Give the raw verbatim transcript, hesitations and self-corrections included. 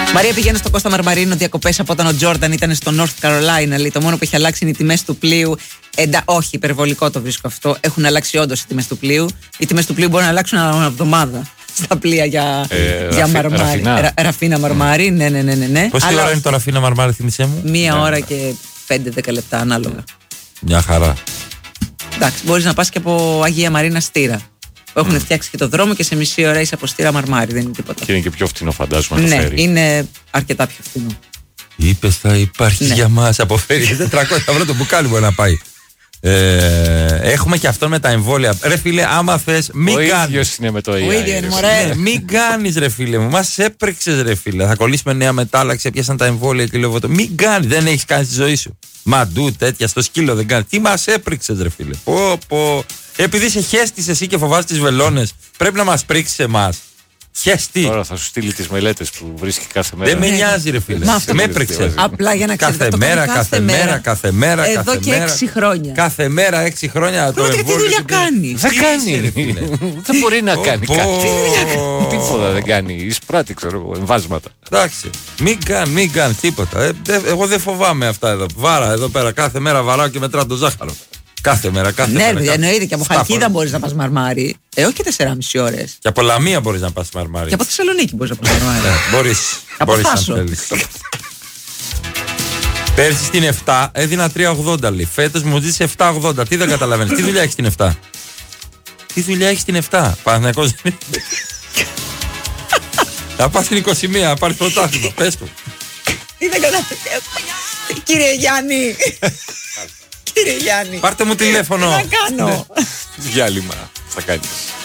Μαρία, πηγαίνω στο Κώστα Μαρμαρίνο διακοπές από όταν ο Τζόρνταν ήταν στο North Carolina. Λέει, το μόνο που έχει αλλάξει είναι οι τιμές του πλοίου. Εντά, όχι, υπερβολικό το βρίσκω αυτό. Έχουν αλλάξει όντως οι τιμές του πλοίου. Οι τιμές του πλοίου μπορούν να αλλάξουν ανά εβδομάδα στα πλοία για, ε, για ραφι, μαρμάρι. Ραφινά. Ρα, ραφίνα μαρμάρι, ναι, ναι, ναι. ναι, ναι. Πόση ώρα είναι το ραφίνα μαρμάρι, θυμίσέ μου? Μία ναι. ώρα και πέντε δέκα λεπτά ανάλογα. Μια χαρά. Εντάξει, μπορείς να πας και από Αγία Μαρίνα Στήρα. Έχουν mm. φτιάξει και το δρόμο και σε μισή ώρα είσαι από Στήρα Μαρμάρι, δεν είναι τίποτα. Και είναι και πιο φτηνό, φαντάζομαι. Ναι, φέρει. είναι αρκετά πιο φτηνό. Είπες θα υπάρχει ναι. για μας, αποφέρει τετρακόσια ευρώ το μπουκάλι μπορεί να πάει. Ε, έχουμε και αυτό με τα εμβόλια. Ρε φίλε, άμα θες, μην κάνεις. Ο ίδιος είναι με το έι άι. Ο ίδιος είναι, μωρέ. Μην κάνεις, ρε φίλε μου. Μας έπρεξες, ρε φίλε. Θα κολλήσουμε νέα μετάλλαξη, πιάσαν τα εμβόλια και λέω. Μην κάνεις, δεν έχεις κάνει στη ζωή σου. Μαντού, τέτοια, στο σκύλο δεν κάνεις. Τι μας έπρεξες, ρε φίλε. Πω, πω. Επειδή σε χέστης εσύ και φοβάσαι τις βελόνες, πρέπει να μας πρίξεις εμάς. Χέστη. Τώρα θα σου στείλει τις μελέτες που βρίσκει κάθε μέρα. Δεν με νοιάζει, ρε φίλε. Με έπρεξε. Απλά για να ξέρετε. Κάθε μέρα, κάθε μέρα, κάθε μέρα. Εδώ και έξι χρόνια. Κάθε μέρα, έξι χρόνια. Πρώτα τι δουλειά κάνει. Δεν κάνει. Δεν μπορεί να κάνει κάτι. Τίποτα δεν κάνει. Εισπράττει, ξέρω εγώ, εμβάσματα. Εντάξει. Μην κάνει, μην κάνει τίποτα. Εγώ δεν φοβάμαι αυτά εδώ. Βάρα εδώ πέρα. Κάθε μέρα βαράω και μετράω το ζάχαρο. Κάθε μέρα, κάθε ναι, μέρα. Ναι, εννοείται. Και από Χαλκίδα μπορείς να πας Μαρμάρι. Ε, όχι και τεσσεράμισι ώρες. Και από Λαμία μπορείς να πας Μαρμάρι. Και από Θεσσαλονίκη μπορείς να πας Μαρμάρι. Ναι, μπορείς. Από Θάσο. Πέρσι στην εφτά έδινα τρία ογδόντα λέει. Φέτος μου ζήτησε επτά ογδόντα. Τι δεν καταλαβαίνεις. Τι δουλειά έχεις στην εφτά. Τι δουλειά έχεις στην εφτά. Παναθηναϊκός. Θα πας στην είκοσι μία, να πάρεις πρωτάθλημα. Πες του. Τι δεν καταλαβαίνεις. Κύριε Γιάννη. Κύριε Γιάννη. Πάρτε μου τηλέφωνο. Τι να κάνω. Διάλειμμα θα κάνεις.